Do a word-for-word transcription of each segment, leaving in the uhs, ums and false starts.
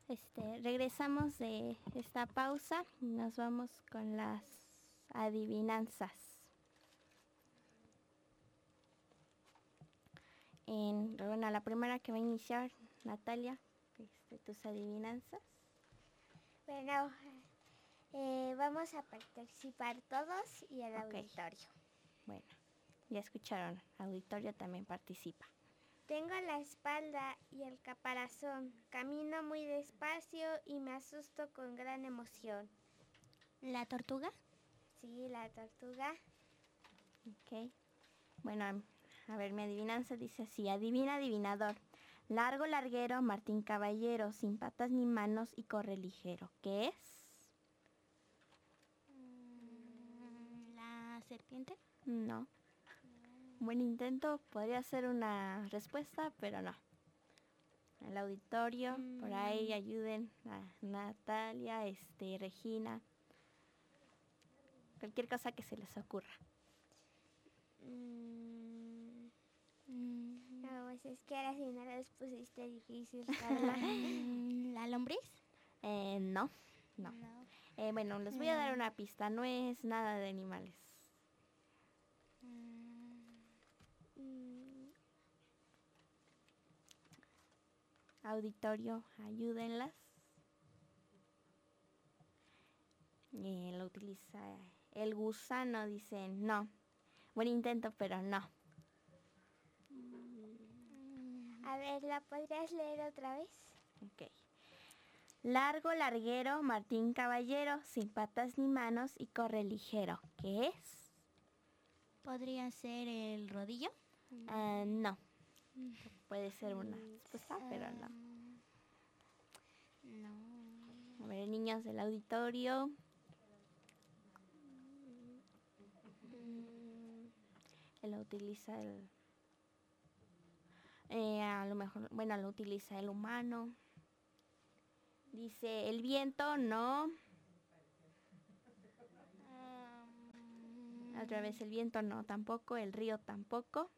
Este, regresamos de esta pausa y nos vamos con las adivinanzas. En, bueno, la primera que va a iniciar, Natalia, este, tus adivinanzas. Bueno, eh, vamos a participar todos y el Ok. auditorio. Bueno, ya escucharon, auditorio también participa. Tengo la espalda y el caparazón, camino muy despacio y me asusto con gran emoción. ¿La tortuga? Sí, la tortuga. Ok. Bueno, a ver, mi adivinanza dice así. Adivina, adivinador. Largo, larguero, Martín Caballero, sin patas ni manos y corre ligero. ¿Qué es? ¿La serpiente? No. Buen intento, podría ser una respuesta, pero no. El auditorio, mm. por ahí ayuden a Natalia, este, Regina. Cualquier cosa que se les ocurra. Mm. Mm. No, pues es que ahora sí no las pusiste difícil, Carla. ¿La lombriz? Eh, no, no. no. Eh, bueno, les voy a dar una pista, no es nada de animales. Mm. Auditorio, ayúdenlas. Eh, lo utiliza el gusano, dicen no. Buen intento, pero no. A ver, ¿la podrías leer otra vez? Ok. Largo, larguero, Martín Caballero, sin patas ni manos y corre ligero. ¿Qué es? ¿Podría ser el rodillo? Uh, no. Puede ser una respuesta, uh, pero no. No. A ver, niños del auditorio. Él lo utiliza el... Eh, a lo mejor, bueno, lo utiliza el humano. Dice, el viento, no. Um, Otra vez el viento, no, tampoco. El río, tampoco.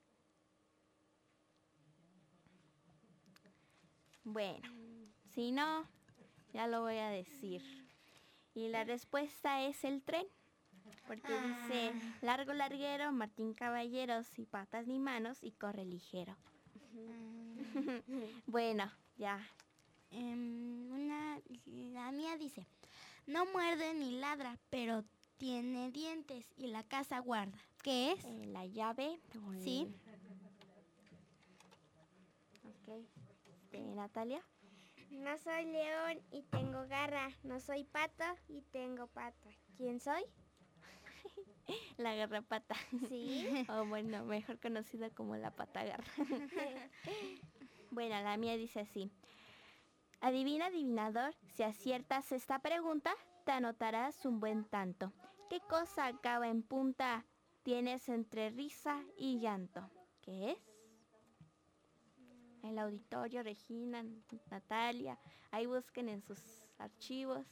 Bueno, si no, ya lo voy a decir. Y la respuesta es el tren. Porque ah. dice, largo, larguero, Martín Caballero, sin patas ni manos y corre ligero. Bueno, ya. Um, una, la mía dice, no muerde ni ladra, pero tiene dientes y la casa guarda. ¿Qué es? Eh, la llave. Sí. Ok. Este, Natalia. No soy león y tengo garra, no soy pato y tengo pata. ¿Quién soy? La garrapata. Sí. O bueno, mejor conocida como la pata garra. Bueno, la mía dice así. Adivina, adivinador, si aciertas esta pregunta, te anotarás un buen tanto. ¿Qué cosa acaba en punta? Tienes entre risa y llanto. ¿Qué es? El auditorio, Regina, Natalia, ahí busquen en sus archivos.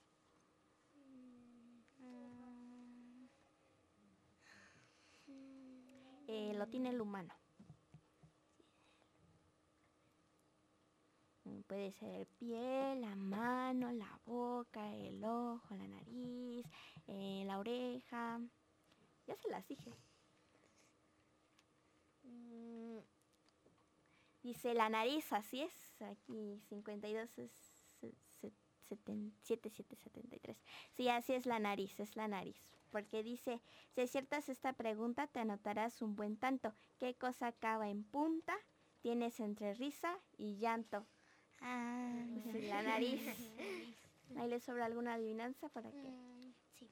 Eh, lo tiene el humano. Puede ser el pie, la mano, la boca, el ojo, la nariz, eh, la oreja. Ya se las dije. Mm. Dice la nariz, así es. Aquí cincuenta y dos es siete siete setenta y tres. Sí, así es la nariz, es la nariz. Porque dice, si aciertas esta pregunta te anotarás un buen tanto. ¿Qué cosa acaba en punta? Tienes entre risa y llanto. Ah, sí, la nariz. ¿Ahí le sobra alguna adivinanza para qué? Mm, sí.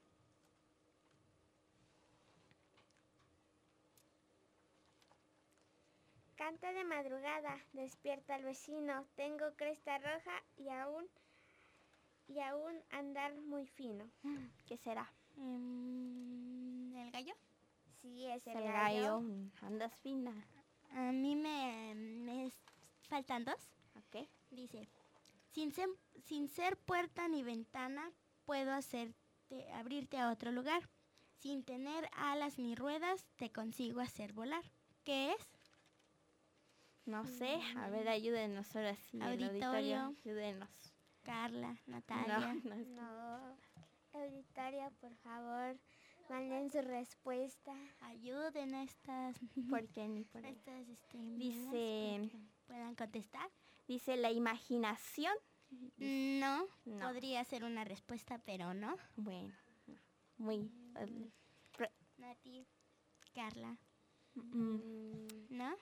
Canta de madrugada, despierta al vecino. Tengo cresta roja y aún y aún andar muy fino. ¿Qué será? Um, ¿El gallo? Sí, es el, el gallo. gallo. Andas fina. A mí me, me faltan dos. Ok. Dice, sin ser, sin ser puerta ni ventana, puedo hacerte abrirte a otro lugar. Sin tener alas ni ruedas, te consigo hacer volar. ¿Qué es? No sé, a ver, ayúdenos ahora sí. el Auditorio. Ayúdenos. Carla, Natalia. No, no, es- No. Auditorio, por favor, manden su respuesta. Ayuden a estas, ¿por qué ni por a ahí? estas este, Dice- niñas para que puedan contestar. Dice la imaginación. No, No. podría ser una respuesta, pero no. Bueno, no, muy... eh, re- Nati, Carla, mm, ¿no?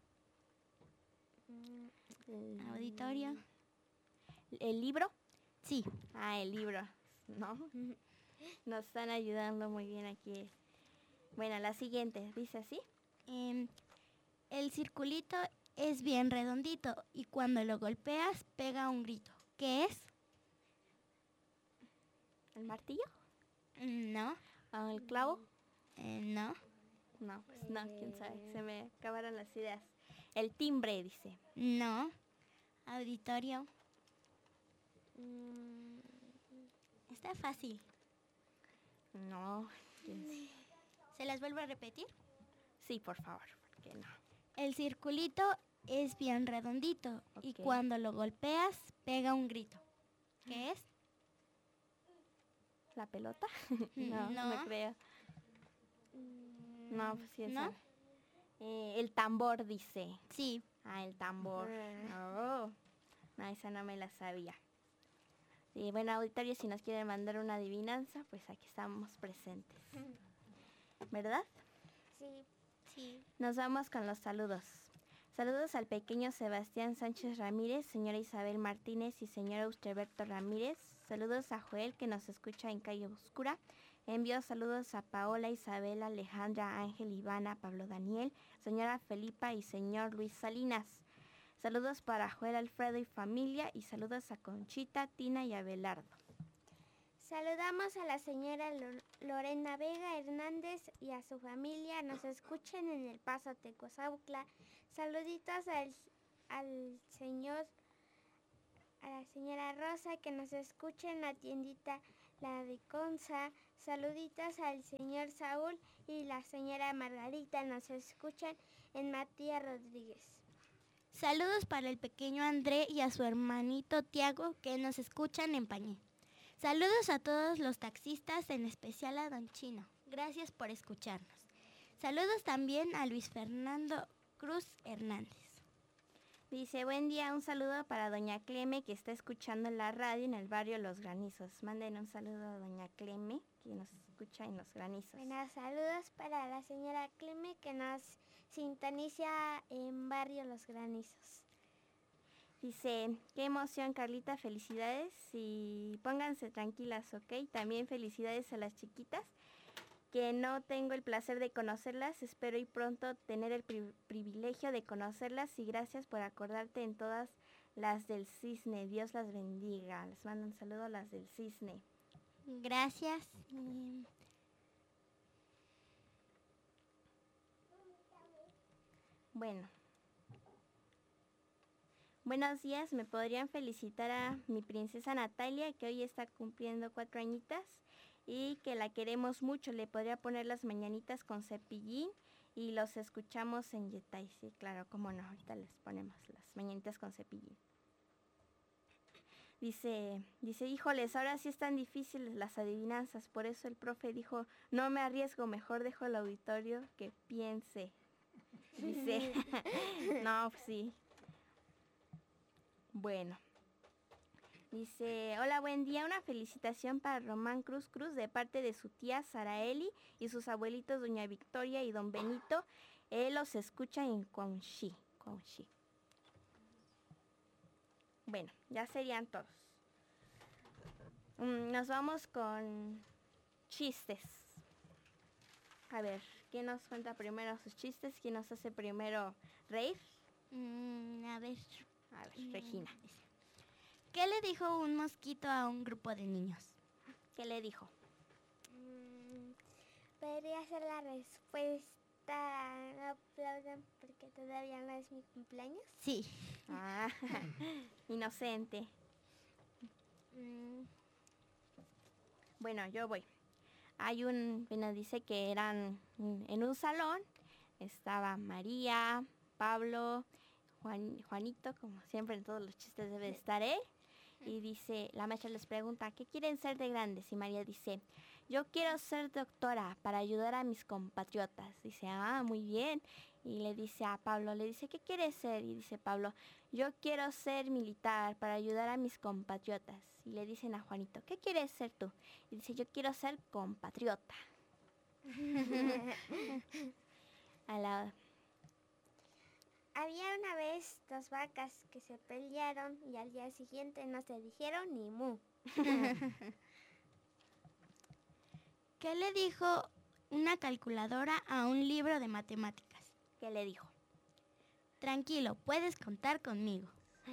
el- Auditorio. ¿El libro? Sí. Ah, el libro, ¿no? Nos están ayudando muy bien aquí. Bueno, la siguiente, dice así. Em, el circulito es bien redondito y cuando lo golpeas pega un grito. ¿Qué es? ¿El martillo? No, ¿O el clavo? eh, no, No, pues no, quién sabe, se me acabaron las ideas. El timbre, dice. no. Auditorio. Mm, Está fácil. No, quién sabe. ¿Se las vuelvo a repetir? Sí, por favor, porque no. El circulito es bien redondito y Ok. cuando lo golpeas pega un grito. ¿Qué es? ¿La pelota? no, no, No. creo. No, pues sí, ¿No? esa. Eh, el tambor, dice. Sí. Ah, el tambor. Ah. Oh. No, esa no me la sabía. Sí, bueno, auditorio, si nos quieren mandar una adivinanza, pues aquí estamos presentes. ¿Verdad? sí. Sí. Nos vamos con los saludos. Saludos al pequeño Sebastián Sánchez Ramírez, señora Isabel Martínez y señor Austerberto Ramírez. Saludos a Joel, que nos escucha en Calle Oscura. Envío saludos a Paola, Isabel, Alejandra, Ángel, Ivana, Pablo Daniel, señora Felipa y señor Luis Salinas. Saludos para Joel, Alfredo y familia y saludos a Conchita, Tina y Abelardo. Saludamos a la señora Lo- Lorena Vega Hernández y a su familia. Nos escuchen en El Paso, Tecozautla. Saluditos al, al señor, a la señora Rosa, que nos escucha en la tiendita La Viconza. Saluditos al señor Saúl y la señora Margarita. Nos escuchan en Matías Rodríguez. Saludos para el pequeño André y a su hermanito Tiago, que nos escuchan en Pañé. Saludos a todos los taxistas, en especial a Don Chino. Gracias por escucharnos. Saludos también a Luis Fernando Cruz Hernández. Dice, buen día, un saludo para doña Cleme, que está escuchando en la radio en el barrio Los Granizos. Manden un saludo a doña Cleme, que nos escucha en Los Granizos. Bueno, saludos para la señora Cleme, que nos sintoniza en Barrio Los Granizos. Dice, qué emoción, Carlita, felicidades y pónganse tranquilas, ¿ok? También felicidades a las chiquitas, que no tengo el placer de conocerlas, espero y pronto tener el pri- privilegio de conocerlas y gracias por acordarte en todas las del Cisne, Dios las bendiga. Les mando un saludo a las del Cisne. Gracias. Mm, Bueno. Buenos días, me podrían felicitar a mi princesa Natalia, que hoy está cumpliendo cuatro añitas y que la queremos mucho. Le podría poner las mañanitas con cepillín y los escuchamos en Yetay. Sí, claro, cómo no, ahorita les ponemos las mañanitas con cepillín. Dice, dice, híjoles, ahora sí están difíciles las adivinanzas, por eso el profe dijo, no me arriesgo, mejor dejo al auditorio que piense. Dice, no, pues sí. Bueno, dice, hola, buen día, una felicitación para Román Cruz Cruz de parte de su tía Saraeli y sus abuelitos doña Victoria y don Benito. Él los escucha en Conchi, Conchi. Bueno, ya serían todos. Mm, nos vamos con chistes. A ver, ¿quién nos cuenta primero sus chistes? ¿Quién nos hace primero reír? mm, a ver. A ver, Regina. ¿Qué le dijo un mosquito a un grupo de niños? ¿Qué le dijo? Mm, podría ser la respuesta. No aplaudan porque todavía no es mi cumpleaños. Sí. Ah, inocente. Mm, Bueno, yo voy. Hay un, bueno, dice que eran mm, en un salón, estaba María, Pablo, Juan, Juanito, como siempre en todos los chistes debe de estar él. Y dice, la maestra les pregunta, ¿qué quieren ser de grandes? Y María dice, yo quiero ser doctora para ayudar a mis compatriotas. Dice, ah, muy bien. Y le dice a Pablo, le dice, ¿qué quieres ser? Y dice Pablo, yo quiero ser militar para ayudar a mis compatriotas. Y le dicen a Juanito, ¿qué quieres ser tú? Y dice, yo quiero ser compatriota. A la... Había una vez dos vacas que se pelearon y al día siguiente no se dijeron ni mu. ¿Qué le dijo una calculadora a un libro de matemáticas? ¿Qué le dijo? Tranquilo, puedes contar conmigo.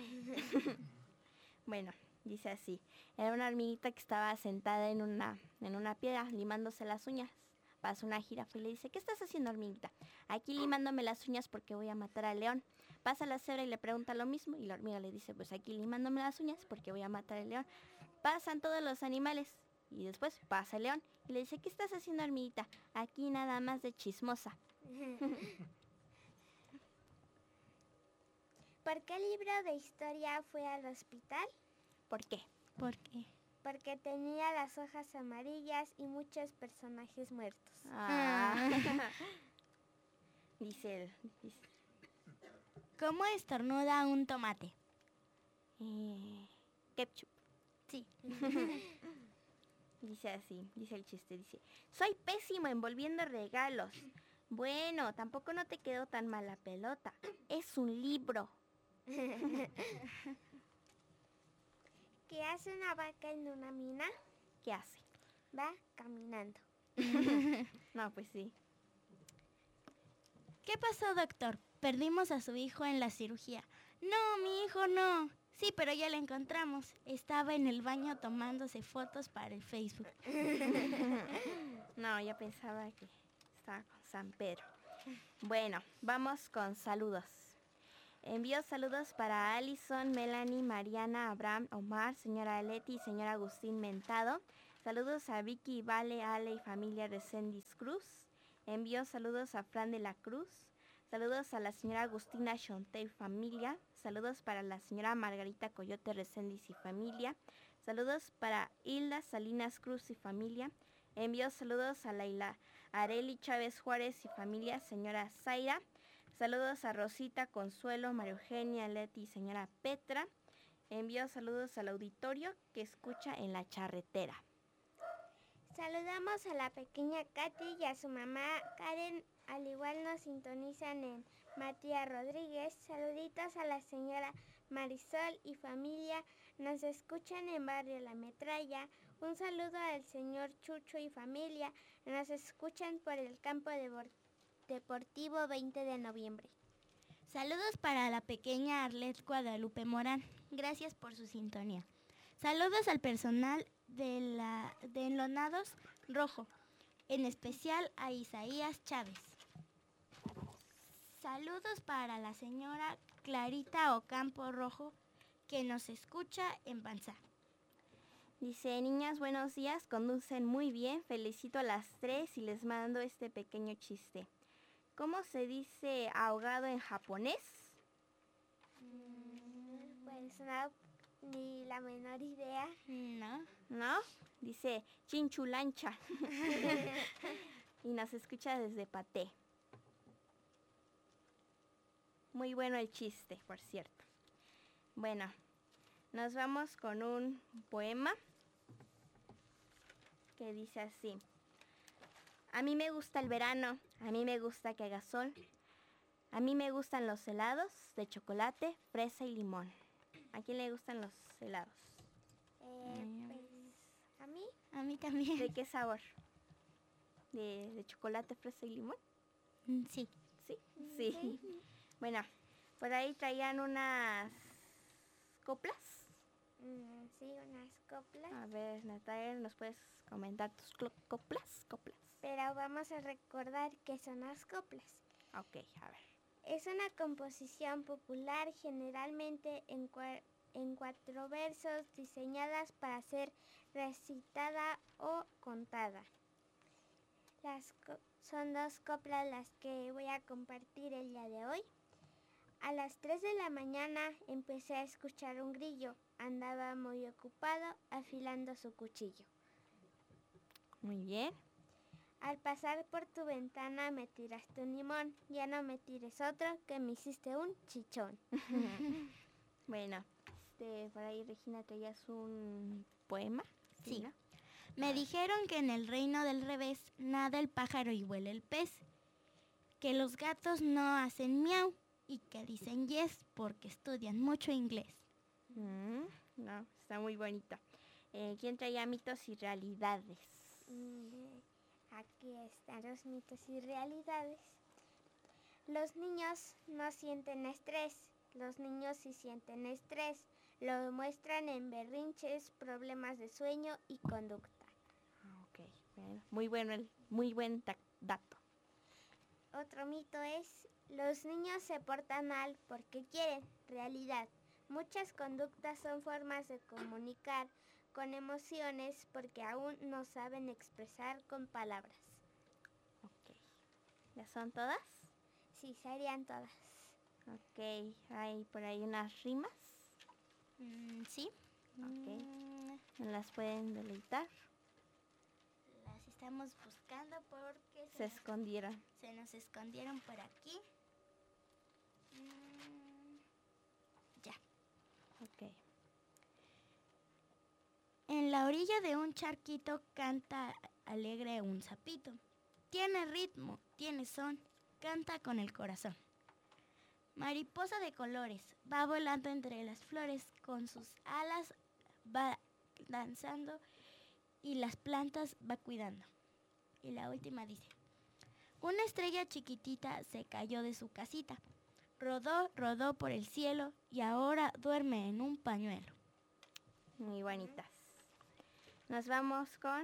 Bueno, dice así. Era una hormiguita que estaba sentada en una, en una piedra limándose las uñas. Pasa una jirafa y le dice, ¿qué estás haciendo, hormiguita? Aquí limándome las uñas porque voy a matar al león. Pasa la cebra y le pregunta lo mismo y la hormiga le dice, pues aquí limándome las uñas porque voy a matar al león. Pasan todos los animales y después pasa el león y le dice, ¿qué estás haciendo, hormiguita? Aquí nada más de chismosa. ¿Por qué el libro de historia fue al hospital? ¿Por qué? ¿Por qué? Porque tenía las hojas amarillas y muchos personajes muertos. Ah. Dice él. Dice, ¿Cómo estornuda un tomate? eh, ketchup. Sí. Dice así, dice el chiste, dice, soy pésimo envolviendo regalos. Bueno, tampoco no te quedó tan mal la pelota. Es un libro. ¿Qué hace una vaca en una mina? ¿Qué hace? Va caminando. No, pues sí. ¿Qué pasó, doctor? Perdimos a su hijo en la cirugía. No, mi hijo no. Sí, pero ya lo encontramos. Estaba en el baño tomándose fotos para el Facebook. No, yo pensaba que estaba con San Pedro. Bueno, vamos con saludos. Envío saludos para Alison, Melanie, Mariana, Abraham, Omar, señora Leti y señor Agustín Mentado. Saludos a Vicky, Vale, Ale y familia Reséndiz Cruz. Envío saludos a Fran de la Cruz. Saludos a la señora Agustina Chonte y familia. Saludos para la señora Margarita Coyote Reséndiz y familia. Saludos para Hilda Salinas Cruz y familia. Envío saludos a Laila Areli Chávez Juárez y familia, señora Zaira. Saludos a Rosita, Consuelo, María Eugenia, Leti y señora Petra. Envío saludos al auditorio que escucha en la charretera. Saludamos a la pequeña Katy y a su mamá Karen. Al igual nos sintonizan en Matías Rodríguez. Saluditos a la señora Marisol y familia. Nos escuchan en Barrio La Metralla. Un saludo al señor Chucho y familia. Nos escuchan por el campo de Deportivo veinte de noviembre. Saludos para la pequeña Arlet Guadalupe Morán. Gracias por su sintonía. Saludos al personal de, la, de Enlonados Rojo, en especial a Isaías Chávez. Saludos para la señora Clarita Ocampo Rojo, que nos escucha en Banzá. Dice, niñas, buenos días, conducen muy bien, felicito a las tres y les mando este pequeño chiste. ¿Cómo se dice ahogado en japonés? Mm, pues no, ni la menor idea. No. ¿No? Dice chinchulancha. Y nos escucha desde Paté. Muy bueno el chiste, por cierto. Bueno, nos vamos con un poema que dice así. A mí me gusta el verano, a mí me gusta que haga sol, a mí me gustan los helados de chocolate, fresa y limón. ¿A quién le gustan los helados? Eh, pues a mí. A mí también. ¿De qué sabor? ¿De, de chocolate, fresa y limón? Sí. ¿Sí? Sí. Sí. Bueno, por ahí traían unas coplas. Mm, sí, unas coplas. A ver, Natalia, ¿nos puedes comentar tus coplas? Coplas. Pero vamos a recordar qué son las coplas. Ok, a ver. Es una composición popular generalmente en, cua en cuatro versos diseñadas para ser recitada o contada. Las son dos coplas las que voy a compartir el día de hoy. A las tres de la mañana empecé a escuchar un grillo. Andaba muy ocupado afilando su cuchillo. Muy bien. Al pasar por tu ventana me tiraste un limón. Ya no me tires otro, que me hiciste un chichón. Bueno, este, por ahí Regina traías un poema. Sí. ¿no? Me dijeron que en el reino del revés nada el pájaro y vuela el pez, que los gatos no hacen miau y que dicen yes porque estudian mucho inglés. Mm, no, está muy bonito. Eh, ¿Quién traía mitos y realidades? Mm, Aquí están los mitos y realidades. Los niños no sienten estrés. Los niños sí sienten estrés. Lo muestran en berrinches, problemas de sueño y conducta. Ah, ok, bueno, muy bueno, el, muy buen ta- dato. Otro mito es, los niños se portan mal porque quieren. Realidad, muchas conductas son formas de comunicar con emociones porque aún no saben expresar con palabras. Ok, ¿ya son todas? Sí, serían todas. Ok, hay por ahí unas rimas. Mm, sí. Ok, Mm, ¿me las pueden deleitar? las estamos buscando porque Se se, nos, escondieron. se nos escondieron por aquí. Mm, ya. Ok. En la orilla de un charquito canta alegre un sapito. Tiene ritmo, tiene son, canta con el corazón. Mariposa de colores, va volando entre las flores, con sus alas va danzando y las plantas va cuidando. Y la última dice, una estrella chiquitita se cayó de su casita, rodó, rodó por el cielo y ahora duerme en un pañuelo. Muy bonitas. Nos vamos con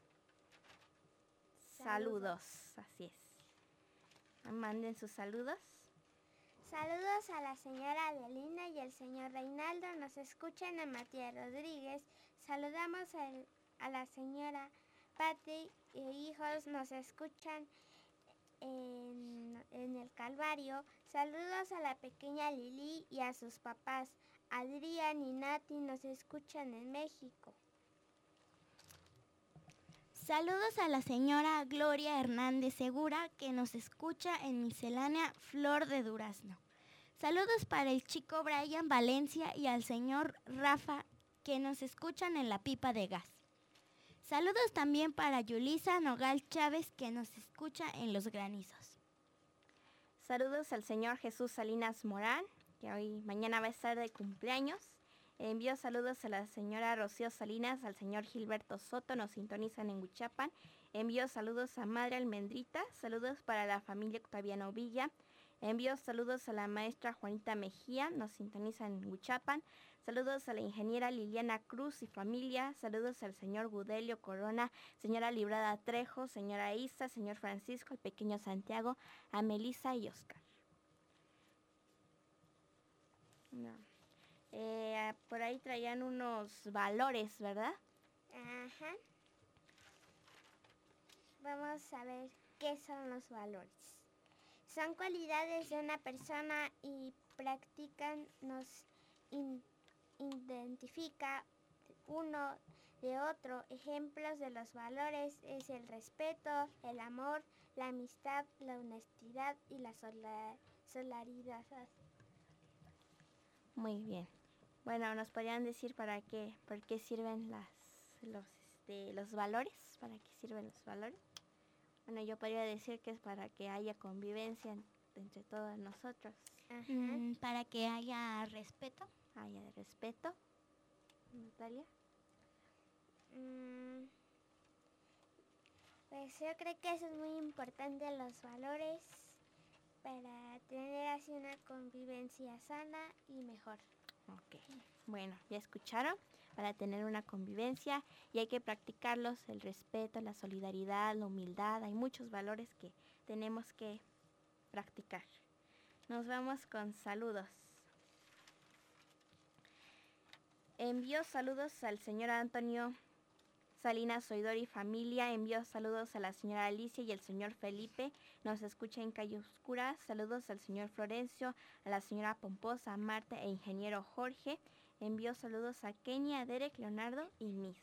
saludos. Así es. Manden sus saludos. Saludos a la señora Adelina y el señor Reinaldo. Nos escuchan en Matías Rodríguez. Saludamos al- a la señora Patti e hijos. Nos escuchan en, en el Calvario. Saludos a la pequeña Lili y a sus papás. Adrián y Nati nos escuchan en México. Saludos a la señora Gloria Hernández Segura que nos escucha en Miscelánea Flor de Durazno. Saludos para el chico Brian Valencia y al señor Rafa que nos escuchan en La Pipa de Gas. Saludos también para Yulisa Nogal Chávez que nos escucha en Los Granizos. Saludos al señor Jesús Salinas Morán, que hoy, mañana va a estar de cumpleaños. Envío saludos a la señora Rocío Salinas, al señor Gilberto Soto, nos sintonizan en Huichapan. Envío saludos a Madre Almendrita, saludos para la familia Octaviano Villa. Envío saludos a la maestra Juanita Mejía, nos sintonizan en Huichapan. Saludos a la ingeniera Liliana Cruz y familia. Saludos al señor Gudelio Corona, señora Librada Trejo, señora Isa, señor Francisco, el pequeño Santiago, a Melissa y Oscar. No. Eh, por ahí traían unos valores, ¿verdad? Ajá. Vamos a ver qué son los valores. Son cualidades de una persona y practican, nos in- identifica uno de otro. Ejemplos de los valores es el respeto, el amor, la amistad, la honestidad y la sola- solidaridad. Muy bien. Bueno, ¿nos podrían decir para qué, por qué sirven las, los, este, los valores? ¿Para qué sirven los valores? Bueno, yo podría decir que es para que haya convivencia en- entre todos nosotros, Ajá. Mm, para que haya respeto. haya de respeto. Natalia. Mm, Pues yo creo que eso es muy importante, los valores, para tener así una convivencia sana y mejor. Ok. Bueno, ya escucharon. Para tener una convivencia y hay que practicarlos, el respeto, la solidaridad, la humildad. Hay muchos valores que tenemos que practicar. Nos vamos con saludos. Envío saludos al señor Antonio Salinas Oidor y familia envió saludos a la señora Alicia y el señor Felipe. Nos escucha en Calle Oscura. Saludos al señor Florencio, a la señora Pomposa, a Marta e ingeniero Jorge. Envió saludos a Kenia, Derek, Leonardo y Miss.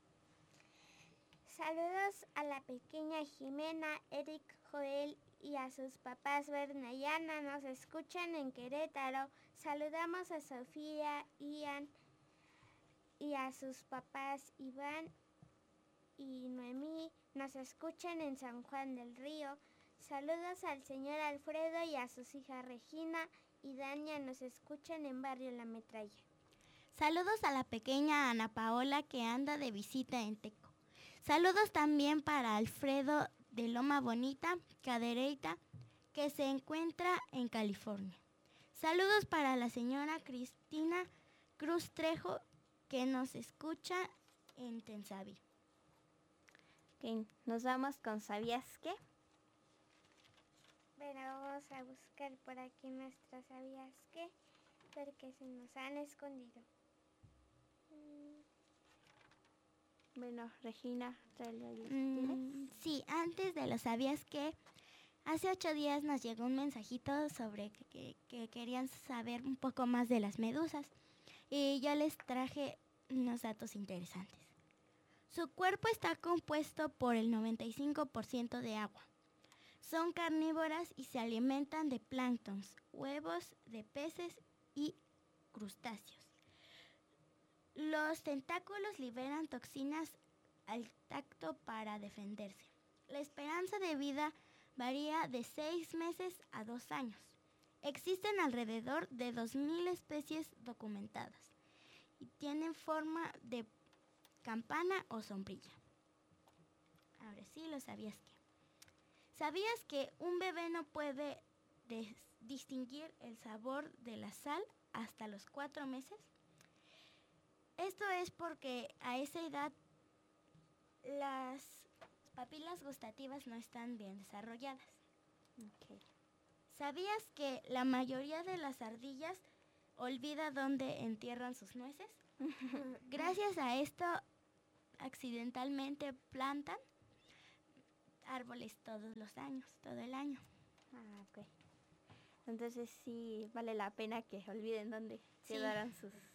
Saludos a la pequeña Jimena, Eric, Joel y a sus papás Berna y Ana. Nos escuchan en Querétaro. Saludamos a Sofía, Ian y a sus papás Iván y Noemí. Nos escuchan en San Juan del Río. Saludos al señor Alfredo y a sus hijas Regina y Dania. Nos escuchan en Barrio La Metralla. Saludos a la pequeña Ana Paola que anda de visita en Teco. Saludos también para Alfredo de Loma Bonita, Cadereyta, que se encuentra en California. Saludos para la señora Cristina Cruz Trejo, que nos escucha en Tensavi. Okay, nos vamos con ¿sabías qué? Bueno, vamos a buscar por aquí nuestras ¿sabías qué? Porque se nos han escondido. Bueno, Regina, tráele ahí, Mm, sí, antes de lo sabías que hace ocho días nos llegó un mensajito sobre que, que, que querían saber un poco más de las medusas y yo les traje unos datos interesantes. Su cuerpo está compuesto por el noventa y cinco por ciento de agua. Son carnívoras y se alimentan de planctons, huevos de peces y crustáceos. Los tentáculos liberan toxinas al tacto para defenderse. La esperanza de vida varía de seis meses a dos años. Existen alrededor de dos mil especies documentadas y tienen forma de campana o sombrilla. Ahora sí, lo sabías que. ¿Sabías que un bebé no puede des- distinguir el sabor de la sal hasta los cuatro meses? Esto es porque a esa edad las papilas gustativas no están bien desarrolladas. Okay. ¿Sabías que la mayoría de las ardillas olvida dónde entierran sus nueces? Gracias a esto, accidentalmente plantan árboles todos los años, todo el año. Ah, ok. Entonces sí vale la pena que olviden dónde Sí. quedaron sus